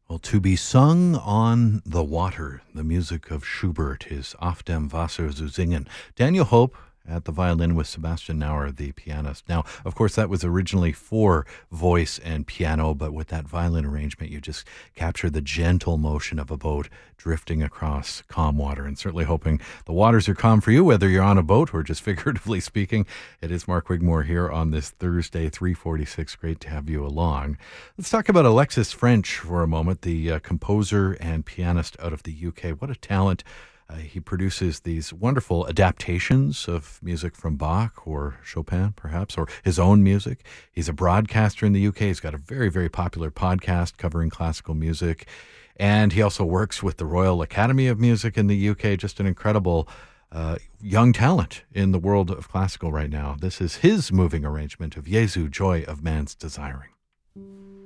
Well, to be sung on the water, the music of Schubert is Auf dem Wasser zu singen. Daniel Hope at the violin with Sebastian Nauer, the pianist. Now, of course, that was originally for voice and piano, but with that violin arrangement, you just capture the gentle motion of a boat drifting across calm water, and certainly hoping the waters are calm for you, whether you're on a boat or just figuratively speaking. It is Mark Wigmore here on this Thursday, 3:46. Great to have you along. Let's talk about Alexis French for a moment, the composer and pianist out of the UK. What a talent. He produces these wonderful adaptations of music from Bach or Chopin, perhaps, or his own music. He's a broadcaster in the UK. He's got a very, very popular podcast covering classical music. And he also works with the Royal Academy of Music in the UK. Just an incredible young talent in the world of classical right now. This is his moving arrangement of Jesu, Joy of Man's Desiring.